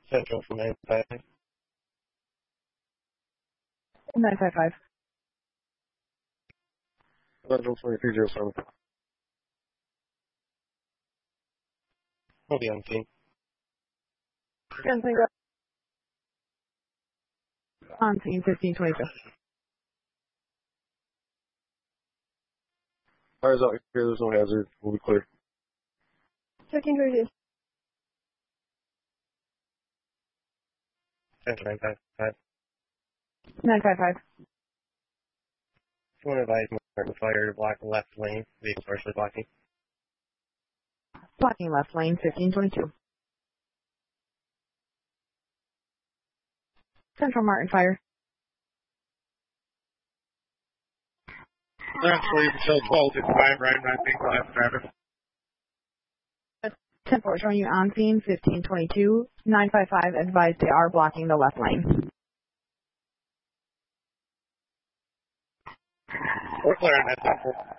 Central from 955. 955. Central 2307. We'll be on scene. 10 Tango. On scene 1522. Fires out here, there's no hazard. We'll be clear. 1522. Central 955. 955. Someone advised Martin fire to block the left lane. Vehicles partially blocking. Blocking left lane 1522. Central Martin fire. Actually, until 12:55, right? I think we'll have traffic. 10-4 showing you on scene 1522. 955 advised they are blocking the left lane. We're clear on that.